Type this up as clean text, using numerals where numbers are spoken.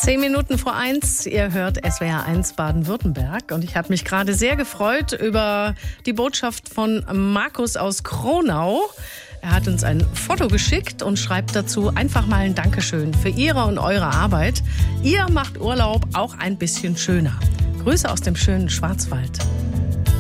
10:10. Ihr hört SWR 1 Baden-Württemberg und ich habe mich gerade sehr gefreut über die Botschaft von Markus aus Kronau. Er hat uns ein Foto geschickt und schreibt dazu einfach mal ein Dankeschön für Ihre und eure Arbeit. Ihr macht Urlaub auch ein bisschen schöner. Grüße aus dem schönen Schwarzwald.